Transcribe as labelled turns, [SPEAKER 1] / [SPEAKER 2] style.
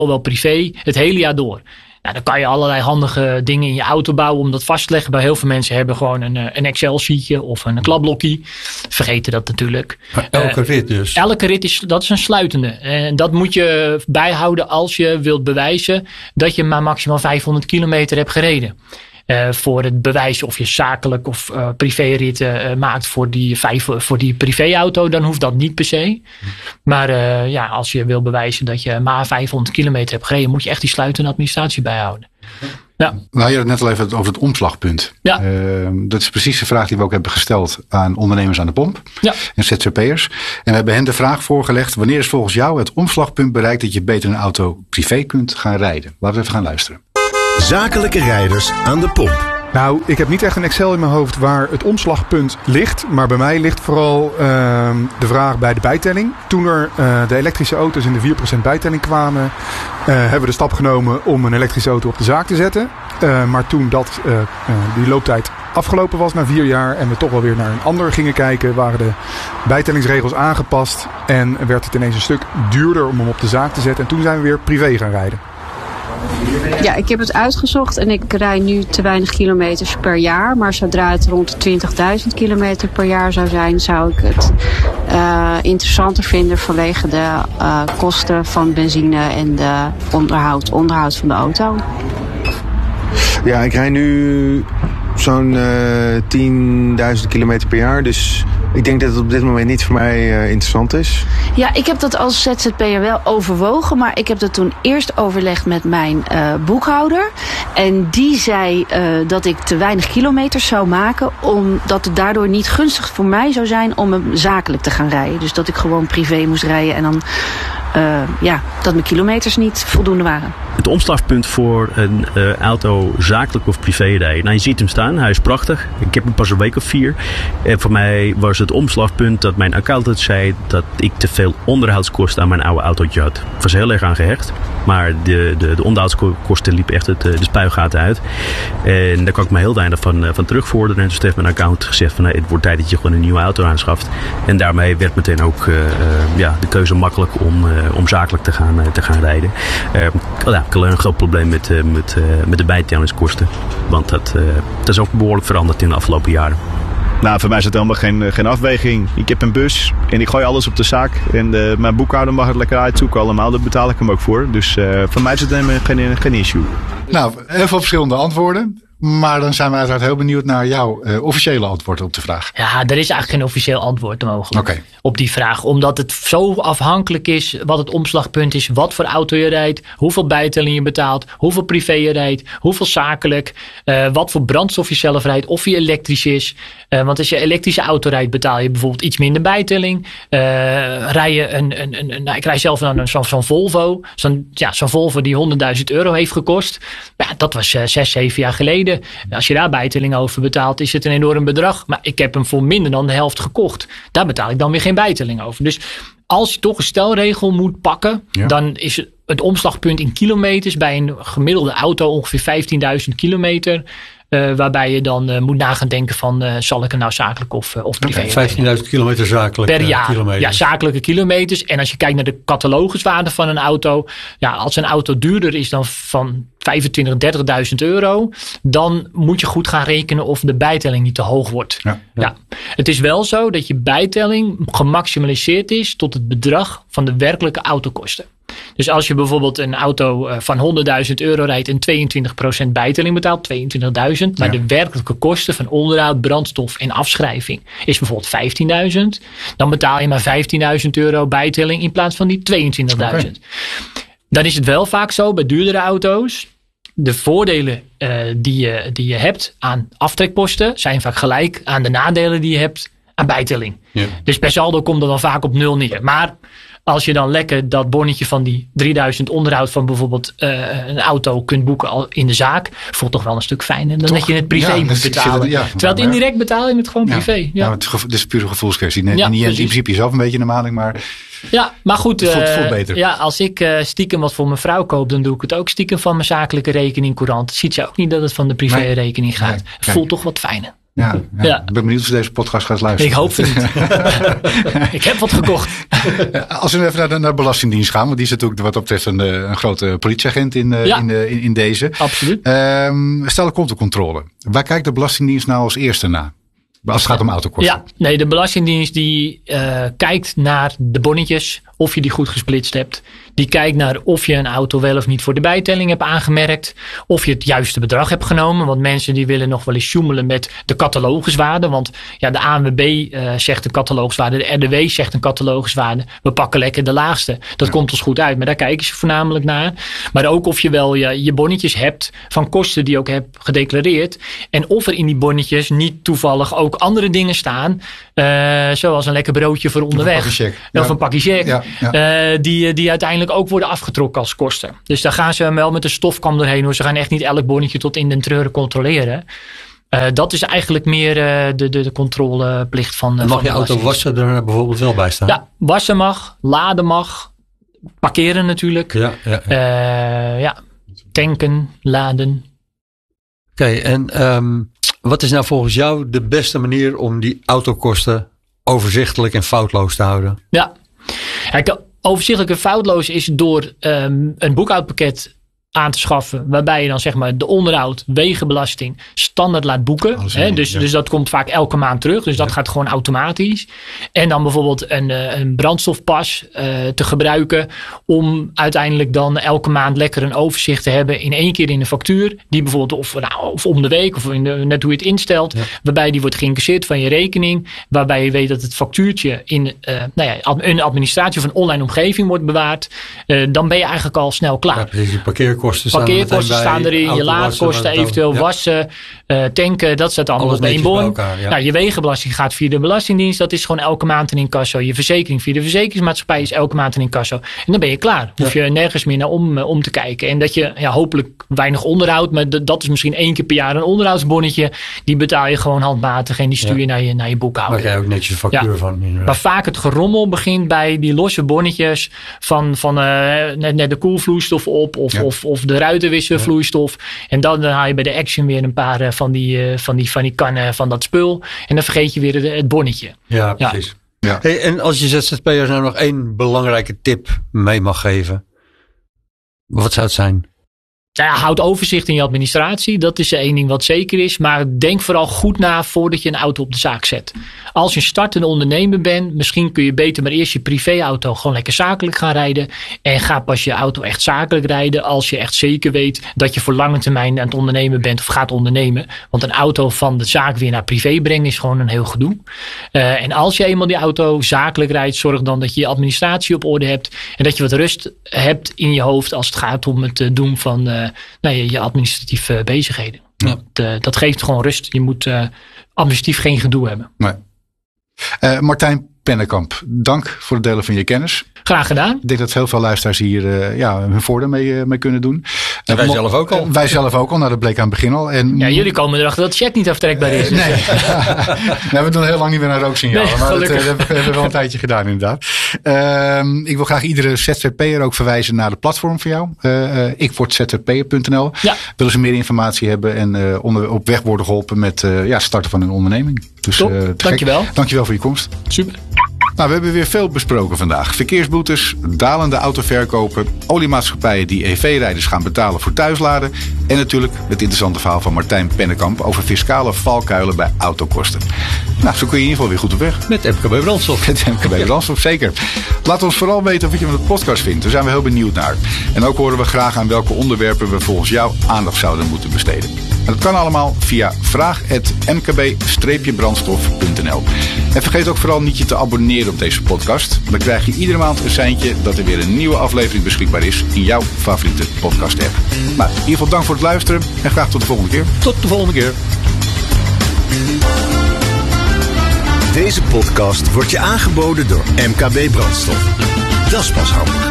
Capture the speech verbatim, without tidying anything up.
[SPEAKER 1] ofwel privé, het hele jaar door. Nou, dan kan je allerlei handige dingen in je auto bouwen om dat vast te leggen. Bij heel veel mensen hebben gewoon een, een Excel-sheetje of een klapblokkie. Vergeten dat natuurlijk.
[SPEAKER 2] Maar elke uh, rit dus?
[SPEAKER 1] Elke rit is, dat is een sluitende. En dat moet je bijhouden als je wilt bewijzen dat je maar maximaal vijfhonderd kilometer hebt gereden. Uh, voor het bewijs of je zakelijk of uh, privéritten uh, maakt voor die, vijf, voor die privéauto, dan hoeft dat niet per se. Maar uh, ja, als je wil bewijzen dat je maar vijfhonderd kilometer hebt gereden, moet je echt die sluitende administratie bijhouden. Ja.
[SPEAKER 3] Nou, je had het net al even over het omslagpunt.
[SPEAKER 1] Ja.
[SPEAKER 3] Uh, dat is precies de vraag die we ook hebben gesteld aan ondernemers aan de pomp
[SPEAKER 1] ja.
[SPEAKER 3] en Z Z P'ers. En we hebben hen de vraag voorgelegd: wanneer is volgens jou het omslagpunt bereikt dat je beter een auto privé kunt gaan rijden? Laten we even gaan luisteren.
[SPEAKER 4] Zakelijke rijders aan de pomp.
[SPEAKER 5] Nou, ik heb niet echt een Excel in mijn hoofd waar het omslagpunt ligt. Maar bij mij ligt vooral uh, de vraag bij de bijtelling. Toen er uh, de elektrische auto's in de vier procent bijtelling kwamen, uh, hebben we de stap genomen om een elektrische auto op de zaak te zetten. Uh, maar toen dat, uh, uh, die looptijd afgelopen was na vier jaar en we toch wel weer naar een ander gingen kijken, waren de bijtellingsregels aangepast en werd het ineens een stuk duurder om hem op de zaak te zetten. En toen zijn we weer privé gaan rijden.
[SPEAKER 6] Ja, ik heb het uitgezocht en ik rijd nu te weinig kilometers per jaar. Maar zodra het rond de twintigduizend kilometer per jaar zou zijn, zou ik het uh, interessanter vinden vanwege de uh, kosten van benzine en de onderhoud, onderhoud van de auto.
[SPEAKER 7] Ja, ik rijd nu zo'n uh, tienduizend kilometer per jaar, dus ik denk dat het op dit moment niet voor mij uh, interessant is.
[SPEAKER 8] Ja, ik heb dat als Z Z P'er wel overwogen, maar ik heb dat toen eerst overlegd met mijn uh, boekhouder. En die zei uh, dat ik te weinig kilometers zou maken, omdat het daardoor niet gunstig voor mij zou zijn om hem zakelijk te gaan rijden. Dus dat ik gewoon privé moest rijden en dan uh, ja, dat mijn kilometers niet voldoende waren.
[SPEAKER 9] Het omslagpunt voor een uh, auto zakelijk of privé rijden. Nou, je ziet hem staan, hij is prachtig. Ik heb hem pas een week of vier. En voor mij was het omslagpunt dat mijn accountant zei dat ik te veel onderhoudskosten aan mijn oude autootje had. Ik was heel erg aan gehecht. Maar de, de, de onderhoudskosten liepen echt het, de spuigaten uit. En daar kan ik me heel weinig van, van terugvorderen. En dus heeft mijn accountant gezegd van, hey, het wordt tijd dat je gewoon een nieuwe auto aanschaft. En daarmee werd meteen ook uh, uh, ja, de keuze makkelijk om, uh, om zakelijk te gaan, uh, te gaan rijden. Uh, ja, ik had een groot probleem met, uh, met, uh, met de bijtellingskosten. Want dat, uh, dat is ook behoorlijk veranderd in de afgelopen jaren.
[SPEAKER 10] Nou, voor mij is het helemaal geen, geen afweging. Ik heb een bus en ik gooi alles op de zaak. En uh, mijn boekhouder mag het lekker uitzoeken allemaal. Daar betaal ik hem ook voor. Dus uh, voor mij is het helemaal geen, geen issue.
[SPEAKER 3] Nou, heel veel verschillende antwoorden. Maar dan zijn we uiteraard heel benieuwd naar jouw uh, officiële antwoord op de vraag.
[SPEAKER 1] Ja, er is eigenlijk geen officieel antwoord mogelijk
[SPEAKER 3] okay.
[SPEAKER 1] op die vraag. Omdat het zo afhankelijk is wat het omslagpunt is. Wat voor auto je rijdt. Hoeveel bijtelling je betaalt. Hoeveel privé je rijdt. Hoeveel zakelijk. Uh, wat voor brandstof je zelf rijdt. Of je elektrisch is. Uh, want als je elektrische auto rijdt betaal je bijvoorbeeld iets minder bijtelling. Uh, rij je een, een, een, een, nou, ik rij zelf een, zo'n, zo'n Volvo. Zo'n, ja, zo'n Volvo die honderdduizend euro heeft gekost. Ja, dat was uh, zes, zeven jaar geleden. Als je daar bijtelling over betaalt, is het een enorm bedrag. Maar ik heb hem voor minder dan de helft gekocht. Daar betaal ik dan weer geen bijtelling over. Dus als je toch een stelregel moet pakken, ja. dan is het omslagpunt in kilometers bij een gemiddelde auto ongeveer vijftienduizend kilometer. Uh, waarbij je dan uh, moet na gaan denken van uh, zal ik er nou zakelijk of, uh, of privé
[SPEAKER 2] okay, vijftienduizend kilometer zakelijk
[SPEAKER 1] per jaar.
[SPEAKER 2] Kilometers.
[SPEAKER 1] Ja, zakelijke kilometers. En als je kijkt naar de cataloguswaarde van een auto. Ja, als een auto duurder is dan van vijfentwintigduizend, dertigduizend euro. Dan moet je goed gaan rekenen of de bijtelling niet te hoog wordt. Ja, ja. Ja. Het is wel zo dat je bijtelling gemaximaliseerd is tot het bedrag van de werkelijke autokosten. Dus als je bijvoorbeeld een auto van honderdduizend euro rijdt en tweeëntwintig procent bijtelling betaalt, tweeëntwintigduizend. Maar ja. de werkelijke kosten van onderhoud, brandstof en afschrijving is bijvoorbeeld vijftienduizend. Dan betaal je maar vijftienduizend euro bijtelling in plaats van die tweeëntwintigduizend. Okay. Dan is het wel vaak zo bij duurdere auto's. De voordelen uh, die, je, die je hebt aan aftrekposten zijn vaak gelijk aan de nadelen die je hebt aan bijtelling. Ja. Dus per saldo komt er dan vaak op nul neer. Maar als je dan lekker dat bonnetje van die drieduizend onderhoud van bijvoorbeeld uh, een auto kunt boeken al in de zaak, voelt toch wel een stuk fijner dan Toch? dat je het privé ja, moet betalen. Het, ja, Terwijl het indirect betaal je het gewoon
[SPEAKER 3] ja,
[SPEAKER 1] privé. Ja,
[SPEAKER 3] ja. het is pure gevoelskwestie. Nee, ja, niet in principe zelf een beetje een maling, maar
[SPEAKER 1] ja, maar goed,
[SPEAKER 3] het voelt,
[SPEAKER 1] uh,
[SPEAKER 3] voelt beter.
[SPEAKER 1] Ja, als ik uh, stiekem wat voor mijn vrouw koop, dan doe ik het ook stiekem van mijn zakelijke rekening courant. Ziet ze ook niet dat het van de privérekening gaat. Nee, het voelt toch wat fijner.
[SPEAKER 3] Ja, ja.
[SPEAKER 1] Ja.
[SPEAKER 3] Ik ben benieuwd of ze deze podcast gaat luisteren.
[SPEAKER 1] Ik hoop het niet. Ik heb wat gekocht.
[SPEAKER 3] Als we nu even naar de, naar de Belastingdienst gaan. Want die is natuurlijk wat dat betreft een, een grote politieagent in, ja. in, in, in deze.
[SPEAKER 1] Absoluut.
[SPEAKER 3] Um, stel de kontocontrole. Waar kijkt de Belastingdienst nou als eerste naar? Als het gaat om autokosten.
[SPEAKER 1] Ja, nee, de Belastingdienst die uh, kijkt naar de bonnetjes. Of je die goed gesplitst hebt. Die kijkt naar of je een auto wel of niet voor de bijtelling hebt aangemerkt. Of je het juiste bedrag hebt genomen. Want mensen die willen nog wel eens sjoemelen met de cataloguswaarde. Want ja, de A N W B uh, zegt een cataloguswaarde. De R D W zegt een cataloguswaarde. We pakken lekker de laagste. Dat ja. komt ons goed uit. Maar daar kijken ze voornamelijk naar. Maar ook of je wel je, je bonnetjes hebt van kosten die je ook hebt gedeclareerd. En of er in die bonnetjes niet toevallig ook andere dingen staan. Uh, zoals een lekker broodje voor onderweg. Of een,
[SPEAKER 3] ja.
[SPEAKER 1] of een pakje check.
[SPEAKER 3] Ja. Ja.
[SPEAKER 1] Uh, die, die uiteindelijk ook worden afgetrokken als kosten. Dus daar gaan ze wel met de stofkam doorheen. Hoor. Ze gaan echt niet elk bonnetje tot in den treuren controleren. Uh, dat is eigenlijk meer uh, de, de, de controleplicht van. Uh,
[SPEAKER 2] mag
[SPEAKER 1] van
[SPEAKER 2] je auto wassen er bijvoorbeeld wel bij staan?
[SPEAKER 1] Ja, wassen mag, laden mag, parkeren natuurlijk.
[SPEAKER 2] Ja, ja, ja.
[SPEAKER 1] Uh, ja. Tanken, laden.
[SPEAKER 2] Oké, okay, en um, wat is nou volgens jou de beste manier om die autokosten overzichtelijk en foutloos te houden?
[SPEAKER 1] Ja. Kijk, overzichtelijk en foutloos is door um, een boekhoudpakket aan te schaffen. Waarbij je dan zeg maar de onderhoud, wegenbelasting standaard laat boeken. Hè? Dus, ja. dus dat komt vaak elke maand terug. Dus dat ja. gaat gewoon automatisch. En dan bijvoorbeeld een, een brandstofpas uh, te gebruiken. Om uiteindelijk dan elke maand lekker een overzicht te hebben. In één keer in de factuur. Die bijvoorbeeld of, nou, of om de week. Of in de, net hoe je het instelt. Ja. Waarbij die wordt geïncasseerd van je rekening. Waarbij je weet dat het factuurtje in uh, nou ja, een administratie of een online omgeving wordt bewaard. Uh, dan ben je eigenlijk al snel klaar.
[SPEAKER 2] Ja, precies, je parkeerkosten
[SPEAKER 1] Parkeerkosten staan erin, je laadkosten, eventueel ja. wassen, uh, tanken, dat staat allemaal op één bon. Ja. Nou, je wegenbelasting gaat via de Belastingdienst, dat is gewoon elke maand een incasso. Je verzekering via de verzekeringsmaatschappij is elke maand een incasso. En dan ben je klaar. Hoef je ja. nergens meer naar om, uh, om te kijken. En dat je ja, hopelijk weinig onderhoud, maar d- dat is misschien één keer per jaar een onderhoudsbonnetje. Die betaal je gewoon handmatig en die stuur je ja. naar je, naar je boekhouder.
[SPEAKER 2] Daar krijg je ook netjes een factuur ja. van. Inderdaad.
[SPEAKER 1] Maar vaak het gerommel begint bij die losse bonnetjes van, van uh, net, net de koelvloeistof op of, ja. of of de ruitenwisselvloeistof. Ja. En dan, dan haal je bij de Action weer een paar uh, van, die, uh, van, die, van die kannen van dat spul. En dan vergeet je weer de, het bonnetje.
[SPEAKER 2] Ja, precies. Ja. Ja. Hey, en als je Z Z P'ers nou nog één belangrijke tip mee mag geven. Wat zou het zijn?
[SPEAKER 1] Ja, houd overzicht in je administratie. Dat is één ding wat zeker is. Maar denk vooral goed na voordat je een auto op de zaak zet. Als je een startende ondernemer bent, misschien kun je beter maar eerst je privéauto gewoon lekker zakelijk gaan rijden. En ga pas je auto echt zakelijk rijden als je echt zeker weet dat je voor lange termijn aan het ondernemen bent of gaat ondernemen. Want een auto van de zaak weer naar privé brengen is gewoon een heel gedoe. Uh, en als je eenmaal die auto zakelijk rijdt, zorg dan dat je je administratie op orde hebt. En dat je wat rust hebt in je hoofd als het gaat om het doen van uh, nou, je, je administratieve bezigheden. Ja. Dat, uh, dat geeft gewoon rust. Je moet uh, administratief geen gedoe hebben.
[SPEAKER 3] Nee. Uh, Martijn Pennekamp, dank voor het delen van je kennis.
[SPEAKER 1] Graag gedaan.
[SPEAKER 3] Ik denk dat heel veel luisteraars hier uh, ja, hun voordeel mee, uh, mee kunnen doen.
[SPEAKER 2] En wij uh, zelf ook al.
[SPEAKER 3] Uh, wij zelf ook al, nou dat bleek aan het begin al. En,
[SPEAKER 1] ja, jullie komen erachter dat chat niet aftrekbaar is.
[SPEAKER 3] Uh, nee, nou, we doen heel lang niet meer naar rooksignalen. Nee, maar dat, uh, dat hebben we hebben wel een tijdje gedaan inderdaad. Uh, ik wil graag iedere Z Z P'er ook verwijzen naar de platform van jou. Uh, uh, ik word Z Z P'er punt n l.
[SPEAKER 1] Ja.
[SPEAKER 3] Willen ze meer informatie hebben en uh, onder, op weg worden geholpen met uh, ja, starten van een onderneming. Dus,
[SPEAKER 1] Top, uh, dankjewel.
[SPEAKER 3] Dankjewel voor je komst.
[SPEAKER 1] Super.
[SPEAKER 3] Nou, we hebben weer veel besproken vandaag. Verkeersboetes, dalende autoverkopen, oliemaatschappijen die E V-rijders gaan betalen voor thuisladen. En natuurlijk het interessante verhaal van Martijn Pennekamp over fiscale valkuilen bij autokosten. Nou, zo kun je in ieder geval weer goed op weg.
[SPEAKER 2] Met M K B Brandstof.
[SPEAKER 3] Met M K B Brandstof, zeker. Laat ons vooral weten wat je van de podcast vindt. Daar zijn we heel benieuwd naar. En ook horen we graag aan welke onderwerpen we volgens jou aandacht zouden moeten besteden. En dat kan allemaal via vraag at m k b brandstof punt n l. En vergeet ook vooral niet je te abonneren op deze podcast. Dan krijg je iedere maand een seintje dat er weer een nieuwe aflevering beschikbaar is in jouw favoriete podcast app. Maar in ieder geval dank voor het luisteren en graag tot de volgende keer.
[SPEAKER 2] Tot de volgende keer.
[SPEAKER 4] Deze podcast wordt je aangeboden door M K B Brandstof. Dat is pas handig.